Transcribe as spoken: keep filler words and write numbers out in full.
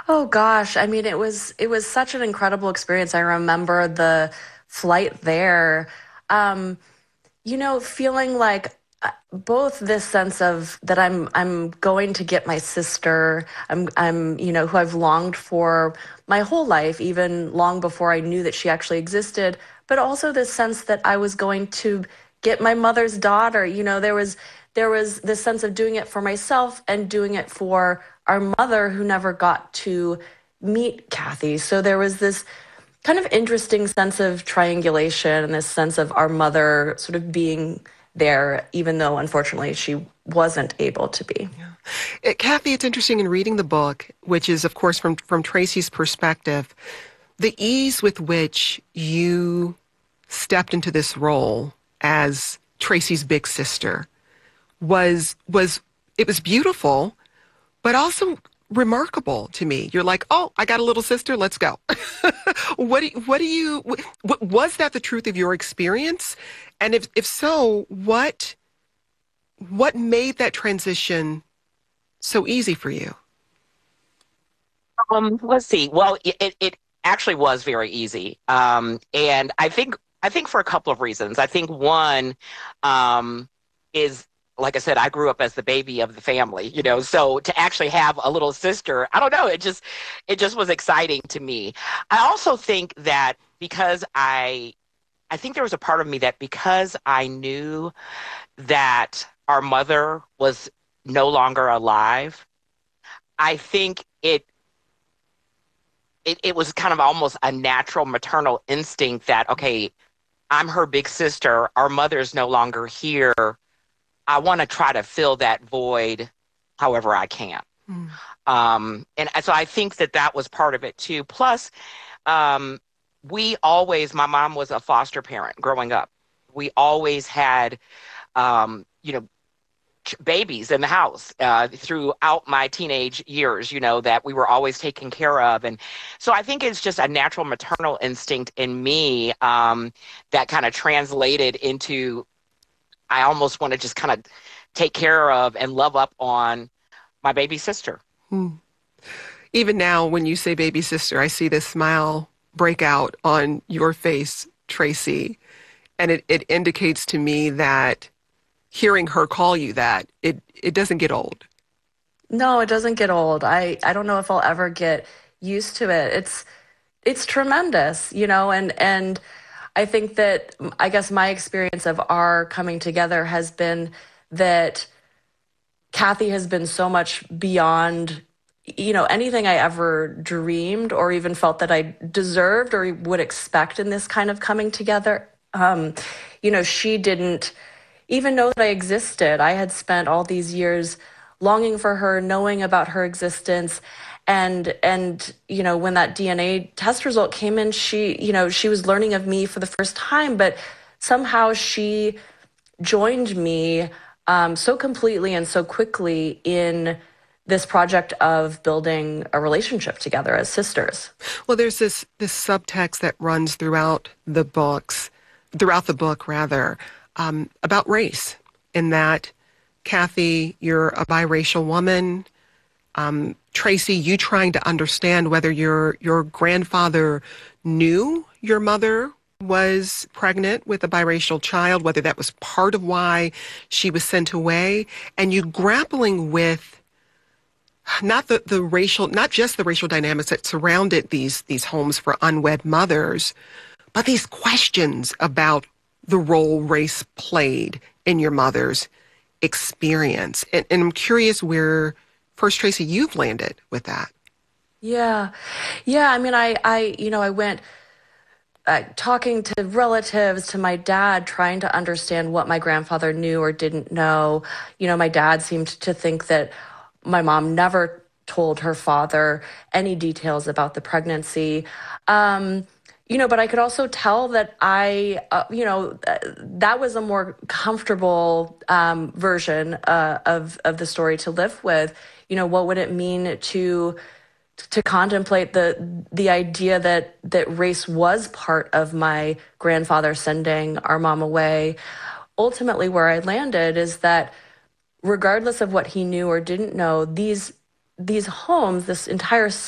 Oh gosh, I mean it was it was such an incredible experience. I remember the flight there. Um, you know, feeling like uh, both this sense of that I'm I'm going to get my sister. I'm I'm you know who I've longed for my whole life, even long before I knew that she actually existed. But also this sense that I was going to get my mother's daughter. You know, there was there was this sense of doing it for myself and doing it for our mother who never got to meet Kathy. So there was this kind of interesting sense of triangulation and this sense of our mother sort of being there, even though unfortunately she wasn't able to be. Yeah. It, Kathy, it's interesting in reading the book, which is, of course, from, from Tracy's perspective, the ease with which you stepped into this role as Tracy's big sister was, was it was beautiful, but also remarkable to me. You're like, oh, I got a little sister. Let's go. what do you, what do you, what, was that the truth of your experience? And if, if so, what, what made that transition so easy for you? Um, let's see. Well, it, it it actually was very easy. Um, and I think, I think for a couple of reasons. I think one, um, is like I said, I grew up as the baby of the family, you know, so to actually have a little sister, I don't know, it just, it just was exciting to me. I also think that because I, I think there was a part of me that because I knew that our mother was no longer alive, I think it, it, it was kind of almost a natural maternal instinct that, okay, I'm her big sister, our mother's no longer here. I want to try to fill that void however I can. Mm. Um, and so I think that that was part of it too. Plus, um, we always, my mom was a foster parent growing up. We always had, um, you know, babies in the house uh, throughout my teenage years, you know, that we were always taken care of. And so I think it's just a natural maternal instinct in me um, that kind of translated into I almost want to just kind of take care of and love up on my baby sister. Hmm. Even now, when you say baby sister, I see this smile break out on your face, Tracy. And it, it indicates to me that hearing her call you that, it, it doesn't get old. No, it doesn't get old. I, I don't know if I'll ever get used to it. It's it's tremendous, you know, and and I think that, I guess my experience of our coming together has been that Kathy has been so much beyond, you know, anything I ever dreamed or even felt that I deserved or would expect in this kind of coming together. Um, you know, she didn't even know that I existed. I had spent all these years longing for her, knowing about her existence. And, and, you know, when that D N A test result came in, she, you know, she was learning of me for the first time, but somehow she joined me um, so completely and so quickly in this project of building a relationship together as sisters. Well, there's this, this subtext that runs throughout the books, throughout the book rather, um, about race, in that, Kathy, you're a biracial woman. Um, Tracy, you trying to understand whether your your grandfather knew your mother was pregnant with a biracial child, whether that was part of why she was sent away, and you grappling with not the, the racial, not just the racial dynamics that surrounded these these homes for unwed mothers, but these questions about the role race played in your mother's experience. And, and I'm curious where, first, Tracy, you've landed with that. Yeah. Yeah. I mean, I, I, you know, I went uh, talking to relatives, to my dad, trying to understand what my grandfather knew or didn't know. You know, my dad seemed to think that my mom never told her father any details about the pregnancy. Um, You know, but I could also tell that I, uh, you know, uh, that was a more comfortable um, version uh, of of the story to live with. You know, what would it mean to to contemplate the the idea that that race was part of my grandfather sending our mom away? Ultimately, where I landed is that regardless of what he knew or didn't know, these these homes, this entire